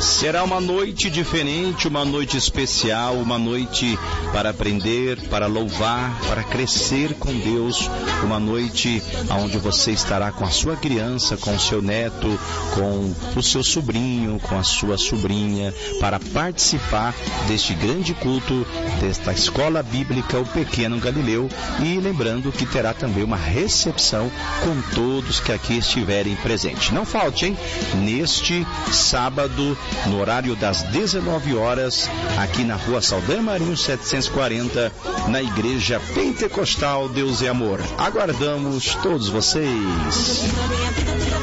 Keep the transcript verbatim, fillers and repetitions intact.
Será uma noite diferente, uma noite especial, uma noite para aprender, para louvar, para crescer com Deus, uma noite onde você estará com a sua criança, com o seu neto, com o seu sobrinho, com a sua sobrinha, para participar deste grande culto, desta escola bíblica, o Pequeno Galileu, e lembrando que terá também uma recepção com todos que aqui estiverem presentes. Não falte, hein? Neste sábado, no horário das dezenove horas, aqui na rua Saldanha Marinho setecentos e quarenta, na Igreja Pentecostal Deus é Amor. Aguardamos todos vocês.